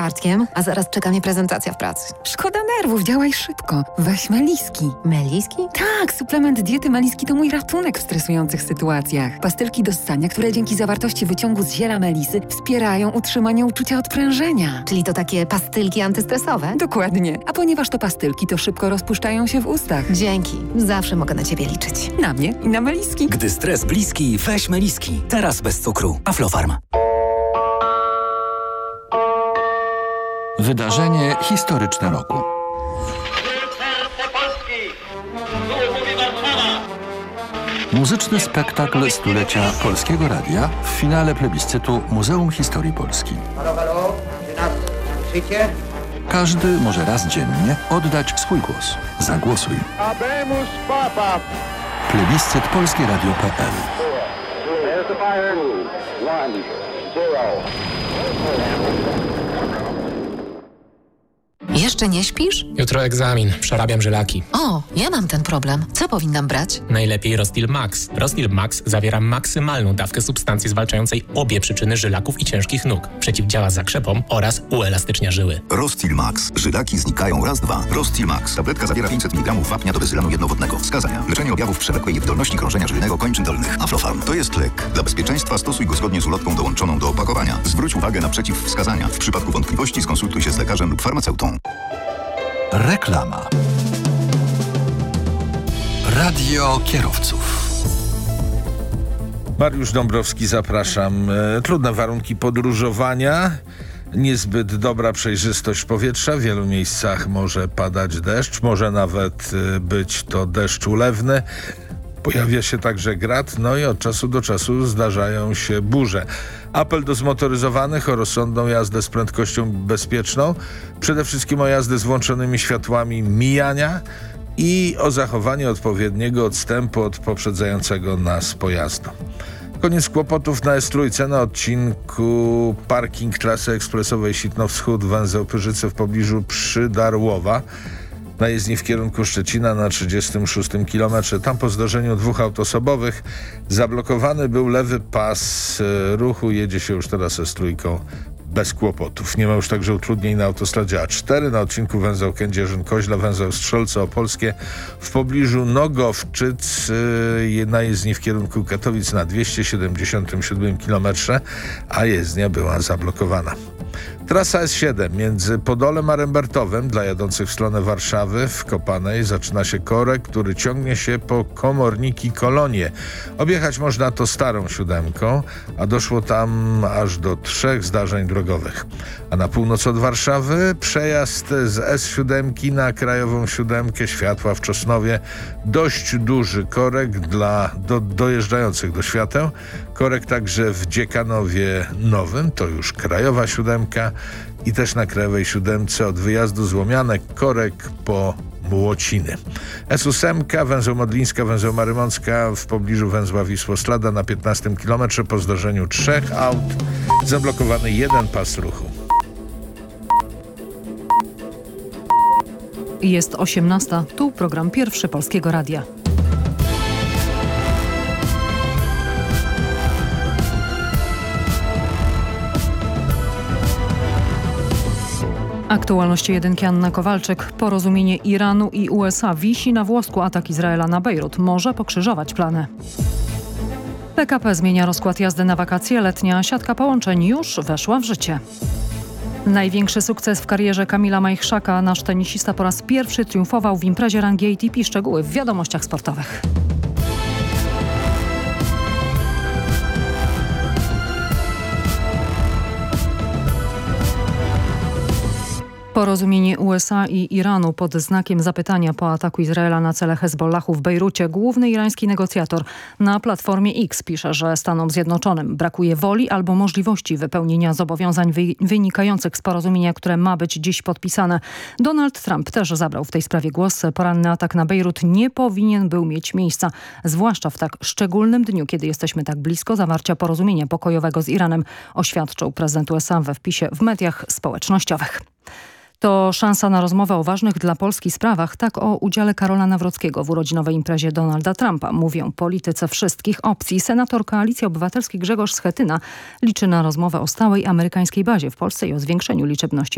Bartkiem, a zaraz czeka mnie prezentacja w pracy. Szkoda nerwów, działaj szybko. Weź Meliski. Meliski? Tak, suplement diety Meliski to mój ratunek w stresujących sytuacjach. Pastylki do ssania, które dzięki zawartości wyciągu z ziela melisy wspierają utrzymanie uczucia odprężenia. Czyli to takie pastylki antystresowe? Dokładnie. A ponieważ to pastylki, to szybko rozpuszczają się w ustach. Dzięki. Zawsze mogę na Ciebie liczyć. Na mnie i na Meliski. Gdy stres bliski, weź Meliski. Teraz bez cukru. Aflofarm. Wydarzenie historyczne roku. Muzyczny spektakl stulecia Polskiego Radia w finale plebiscytu Muzeum Historii Polski. Halo, czy nas słyszycie? Każdy może raz dziennie oddać swój głos. Zagłosuj. Habemus Papa! Plebiscyt polskieradio.pl. There's the fire. 1, 0. Jeszcze nie śpisz? Jutro egzamin, przerabiam żylaki. O, ja mam ten problem. Co powinnam brać? Najlepiej Rostil Max. Rostil Max zawiera maksymalną dawkę substancji zwalczającej obie przyczyny żylaków i ciężkich nóg. Przeciwdziała zakrzepom oraz uelastycznia żyły. Rostil Max. Żylaki znikają raz, dwa. Rostil Max. Tabletka zawiera 500 mg wapnia do bezylanu jednowodnego. Wskazania. Leczenie objawów przewlekłej niewydolności krążenia żylnego kończyn dolnych. Aflofarm. To jest lek. Dla bezpieczeństwa stosuj go zgodnie z ulotką dołączoną do opakowania. Zwróć uwagę na przeciwwskazania. W przypadku wątpliwości skonsultuj się z lekarzem lub farmaceutą. Reklama. Radio kierowców. Mariusz Dąbrowski, zapraszam. Trudne warunki podróżowania, niezbyt dobra przejrzystość powietrza. W wielu miejscach może padać deszcz, może nawet być to deszcz ulewny. Pojawia się także grad, no i od czasu do czasu zdarzają się burze. Apel do zmotoryzowanych o rozsądną jazdę z prędkością bezpieczną, przede wszystkim o jazdę z włączonymi światłami mijania i o zachowanie odpowiedniego odstępu od poprzedzającego nas pojazdu. Koniec kłopotów na S3 na odcinku parking trasy ekspresowej Sitno Wschód, węzeł Pyrzyce w pobliżu Przydarłowa. Na jezdni w kierunku Szczecina na 36 km. Tam po zdarzeniu dwóch aut osobowych zablokowany był lewy pas ruchu. Jedzie się już teraz S3 bez kłopotów. Nie ma już także utrudnień na autostradzie A4 na odcinku węzeł Kędzierzyn-Koźla, węzeł Strzelce Opolskie w pobliżu Nogowczyc na jezdni w kierunku Katowic na 277 km, a jezdnia była zablokowana. Trasa S7 między Podolem a Rembertowem dla jadących w stronę Warszawy w Kopanej zaczyna się korek, który ciągnie się po Komorniki Kolonie. Objechać można to starą siódemką, a doszło tam aż do 3 zdarzeń drogowych. A na północ od Warszawy przejazd z S7 na krajową siódemkę, światła w Czosnowie. Dość duży korek dla dojeżdżających do świateł. Korek także w Dziekanowie Nowym, to już krajowa siódemka, i też na krajowej siódemce od wyjazdu z Łomianek korek po Młociny. S8, węzeł Modlińska, węzeł Marymącka w pobliżu węzła Wisłoslada na 15 km po zdarzeniu 3 aut, zablokowany jeden pas ruchu. Jest 18. Tu program Pierwszy Polskiego Radia. Aktualności jedynki, Anna Kowalczyk. Porozumienie Iranu i USA wisi na włosku. Atak Izraela na Bejrut może pokrzyżować plany. PKP zmienia rozkład jazdy na wakacje. Letnia siatka połączeń już weszła w życie. Największy sukces w karierze Kamila Majchrzaka. Nasz tenisista po raz pierwszy triumfował w imprezie rangi ATP. Szczegóły w wiadomościach sportowych. Porozumienie USA i Iranu pod znakiem zapytania po ataku Izraela na cele Hezbollahu w Bejrucie. Główny irański negocjator na Platformie X pisze, że Stanom Zjednoczonym brakuje woli albo możliwości wypełnienia zobowiązań wynikających z porozumienia, które ma być dziś podpisane. Donald Trump też zabrał w tej sprawie głos. Poranny atak na Bejrut nie powinien był mieć miejsca, zwłaszcza w tak szczególnym dniu, kiedy jesteśmy tak blisko zawarcia porozumienia pokojowego z Iranem, oświadczył prezydent USA we wpisie w mediach społecznościowych. To szansa na rozmowę o ważnych dla Polski sprawach. Tak o udziale Karola Nawrockiego w urodzinowej imprezie Donalda Trumpa mówią politycy wszystkich opcji. Senator Koalicji Obywatelskiej Grzegorz Schetyna liczy na rozmowę o stałej amerykańskiej bazie w Polsce i o zwiększeniu liczebności